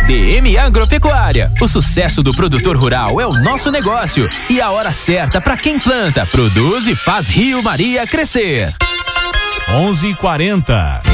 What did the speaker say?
DM Agropecuária. O sucesso do produtor rural é o nosso negócio e a hora certa para quem planta, produz e faz Rio Maria crescer. 11h40.